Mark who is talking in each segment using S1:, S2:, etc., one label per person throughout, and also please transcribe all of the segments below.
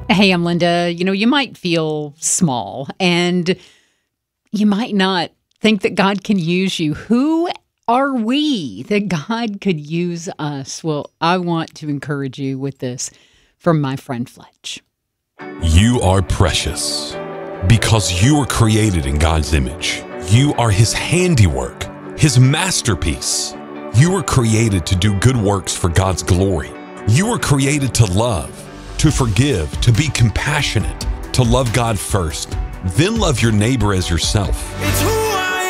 S1: Hey, I'm Linda. You might feel small and you might not think that God can use you. Who are we that God could use us? Well, I want to encourage you with this from my friend Fletch.
S2: You are precious because you were created in God's image. You are His handiwork, His masterpiece. You were created to do good works for God's glory. You were created to love, to forgive, to be compassionate, to love God first, then love your neighbor as yourself.
S3: It's who I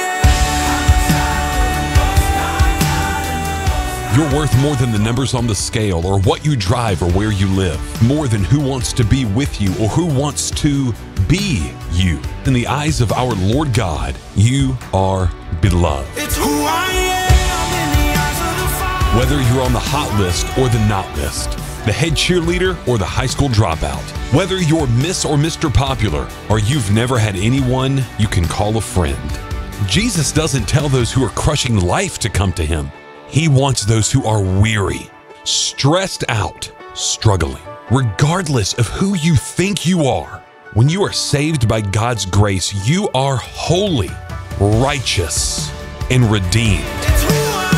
S3: am.
S2: You're worth more than the numbers on the scale or what you drive or where you live, more than who wants to be with you or who wants to be you. In the eyes of our Lord God, you are beloved.
S3: It's who I am in the eyes of the Father.
S2: Whether you're on the hot list or the not list, the head cheerleader or the high school dropout, whether you're Miss or Mr. Popular, or you've never had anyone you can call a friend, Jesus doesn't tell those who are crushing life to come to Him. He wants those who are weary, stressed out, struggling. Regardless of who you think you are, when you are saved by God's grace, you are holy, righteous, and redeemed.
S3: It's who I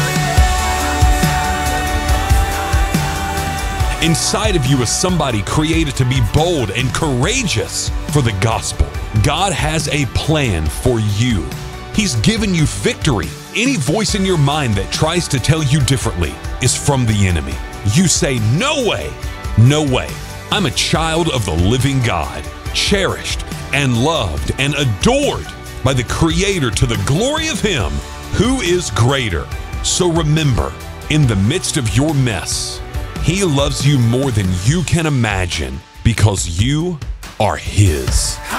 S2: Inside of you is somebody created to be bold and courageous for the gospel. God has a plan for you. He's given you victory. Any voice in your mind that tries to tell you differently is from the enemy. You say, "No way, no way. I'm a child of the living God, cherished and loved and adored by the Creator to the glory of Him who is greater." So remember, in the midst of your mess, He loves you more than you can imagine because you are His.